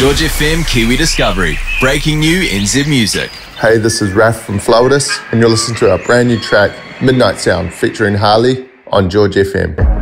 George FM Kiwi Discovery, breaking new NZ music. Hey, this is Raf from Flawless, and you're listening to our brand new track, Midnight Sound, featuring Harley on George FM.